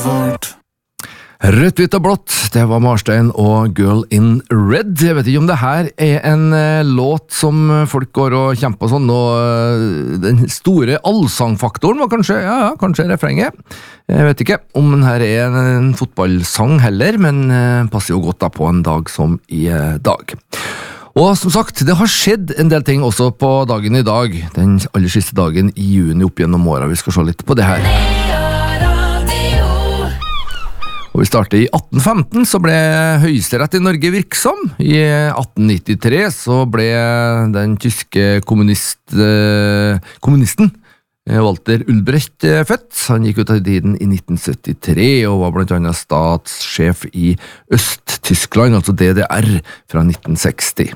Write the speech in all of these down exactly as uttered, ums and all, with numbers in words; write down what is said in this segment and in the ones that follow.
Rødt, hvitt og blått, det var Marstein og Girl in Red. Jeg vet ikke om det her er en eh, låt som folk går og kjemper sånn, og eh, den store allsangfaktoren var kanskje, ja, ja, kanskje refrenget. Jeg vet ikke om den her er en, en fotballsang heller, men eh, passer jo godt da på en dag som i eh, dag. Og som sagt, det har skjedd en del ting også på dagen i dag, den aller siste dagen i juni opp gjennom året. Vi skal se litt på det her. Og vi starter i atten femten, så ble Høyesterett i Norge virksom. I atten nittitre så ble den tyske kommunist, eh, kommunisten Walter Ulbricht født. Han gikk ut av tiden i nitten syttitre og var blant annet statssjef i Øst-Tyskland, altså D D R, fra nitten seksti.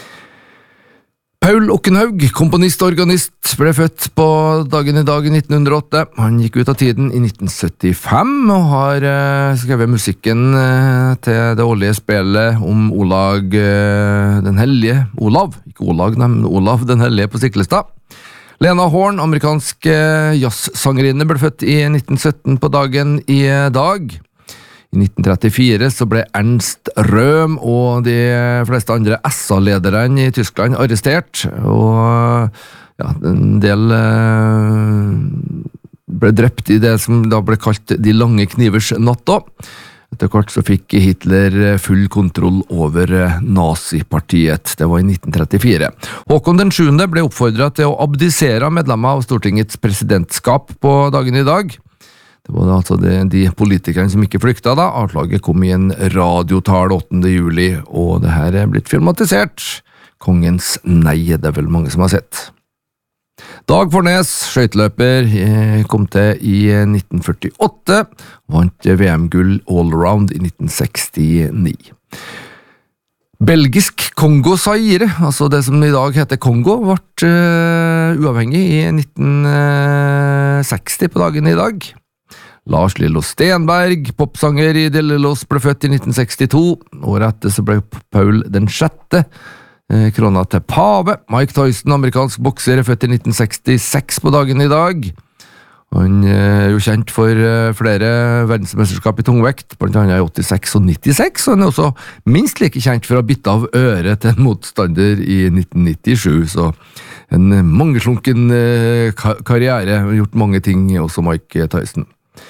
Paul Okkenhaug, komponist og organist, ble født på dagen i dag i nitten hundre og åtte. Han gikk ut av tiden i nitten syttifem og har eh, skrevet musikken eh, til det årlige spillet om Olag eh, den hellige, Olav, ikke Olag, men Olav den hellige på Stiklestad. Lena Horn, amerikansk eh, jazzsangerinne, ble født i nitten sytten på dagen i dag. I nitten trettifire så ble Ernst Röhm og de fleste andre S A-lederne i Tyskland arrestert, og ja, en del eh, ble drept i det som da ble kalt de lange knivers natt da. Etter hvert så fikk Hitler full kontroll over nazipartiet. Det var i nitten trettifire. Håkon den sjuende ble oppfordret til å abdisere medlemmer av Stortingets presidentskap på dagen i dag. Det var altså de, de politikerne som ikke flykta da. Avslaget kom i en radiotale åttende juli, og det her er blitt filmatisert. Kongens nei, det er vel mange som har sett. Dag Fornes, skøyteløper, kom til i nitten førtiåtte, vant V M-gull allround i nitten sekstini. Belgisk Kongo-Zaire, altså det som i dag heter Kongo, ble uh, uavhengig i nitten seksti på dagen i dag. Lars Lillo Stenberg, popsanger i De Lillos, ble født i nitten sekstito. Året etter så ble Paul den sjette krona til pave. Mike Tyson, amerikansk bokser, er født i nitten sekstiseks på dagen i dag. Han er jo kjent for flere verdensmesterskap i tungvekt, blant annet i åttiseks og nittiseks, og han er også minst like kjent for å ha bitt av øret til en motstander i nitten nittisju, så en mangeslunken karriere, har gjort mange ting også Mike Tyson.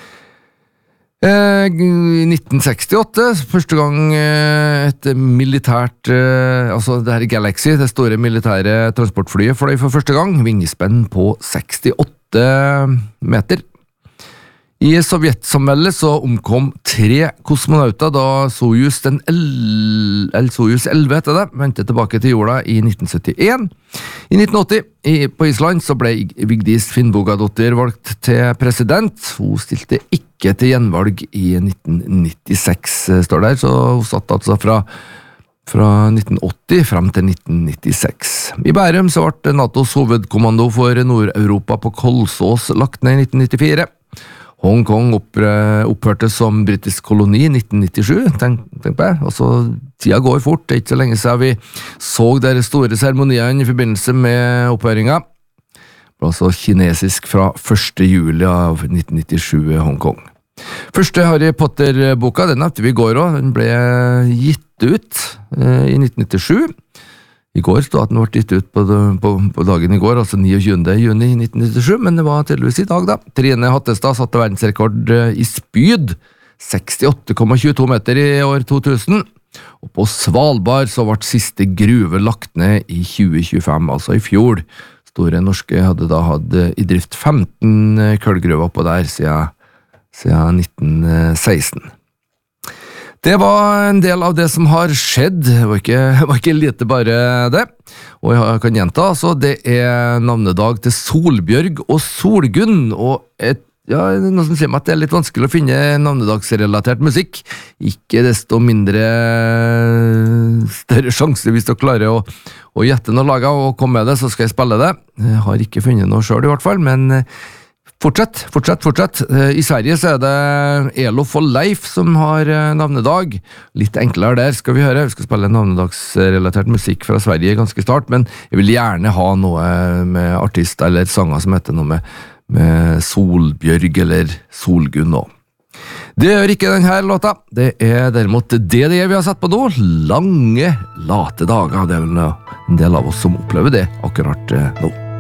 I nitten sekstiåtte, første gang et militært, altså det her Galaxy, det store militære transportflyet, fløy for første gang, vingespenn på sekstiåtte meter. I sovjetsamveldet så omkom tre kosmonauter da Soyuz, den el Soyuz elleve heter det, ventet tilbake til jorda i nitten syttien. I nitten åtti, i, på Island, så ble Vigdis Finnbogadottir valgt til president. Hun stilte ikke til gjenvalg i nitten nittiseks, står der, så hun satt altså fra, fra nitten åtti frem til nitten nittiseks. I Bærum så ble NATOs hovedkommando for Nord-Europa på Kolsås lagt ned i nitten nittifire. Hongkong opphørte som britisk koloni i nitten nittisju, tenk, tenk på jeg, og så tida går fort, det er ikke så lenge siden vi så de store seremoniene i forbindelse med opphøringa. Det var altså kinesisk fra første juli av nitten nittisju i Hongkong. Første Harry Potter-boka, den nevnte vi i går også, den ble gitt ut eh, i nitten nittisju. I går stod at den ble gitt ut på, på, på dagen i går, altså niogtyvende juni nitten nittisju, men det var tydeligvis i dag da. Trine Hattestad satte verdensrekord i spyd, sekstiåtte komma tjueto meter i år to tusen, og på Svalbard så ble siste gruve lagt ned i tjue tjuefem, altså i fjor. Store Norske hadde da hatt i drift femten kullgruver på der siden, siden nitten seksten. Det var en del av det som har skjedd, det var ikke, var ikke lite bare det, og jeg kan gjenta, altså, det er navnedag til Solbjørg og Solgunn, og et, ja, noe som sier meg at det er litt vanskelig å finne navnedagsrelatert musikk, ikke desto mindre større sjanse hvis du klarer å, å gjette noe laget og komme med det, så skal jeg spille det. Jeg har ikke funnet noe selv i hvert fall, men Fortsett, fortsett, fortsett. I Sverige så er det Elof og Leif som har navnedag. Litt enklere der skal vi høre. Vi skal spille navnedagsrelatert musikk fra Sverige ganske start, men jeg vil gjerne ha noe med artister eller sanger som heter noe med, med Solbjørg eller Solgunn også. Det gjør ikke denne låta. Det er derimot det det vi har sett på nå. Lange, late dager. Det er vel en del av oss som opplever det akkurat nå.